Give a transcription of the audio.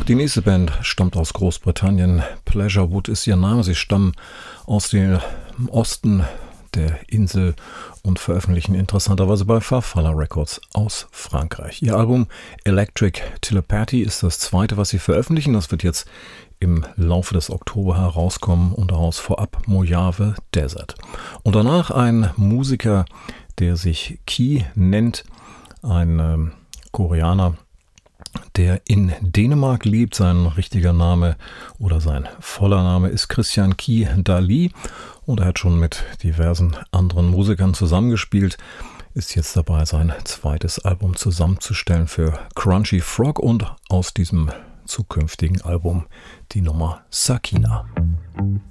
Die nächste Band stammt aus Großbritannien. Pleasure Wood ist ihr Name. Sie stammen aus dem Osten der Insel und veröffentlichen interessanterweise bei Farfalla Records aus Frankreich. Ihr Album Electric Telepathy ist das zweite, was sie veröffentlichen. Das wird jetzt im Laufe des Oktober herauskommen und daraus vorab Mojave Desert. Und danach ein Musiker, der sich Key nennt, ein Koreaner, der in Dänemark lebt. Sein richtiger Name oder sein voller Name ist Christian Key Dali und er hat schon mit diversen anderen Musikern zusammengespielt, ist jetzt dabei, sein zweites Album zusammenzustellen für Crunchy Frog und aus diesem zukünftigen Album die Nummer Sakina.